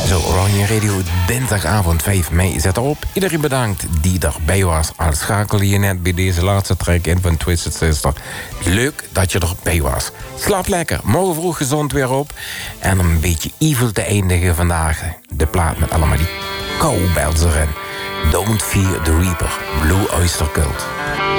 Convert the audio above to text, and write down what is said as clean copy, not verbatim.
Zo, Oranje Radio, dinsdagavond 5 mei zet erop. Iedereen bedankt die erbij was. Al schakel je net bij deze laatste track in van Twisted Sister. Leuk dat je erbij was. Slaap lekker, morgen vroeg gezond weer op. En om een beetje evil te eindigen vandaag. De plaat met allemaal die cowbells erin. Don't Fear the Reaper, Blue Oyster Cult.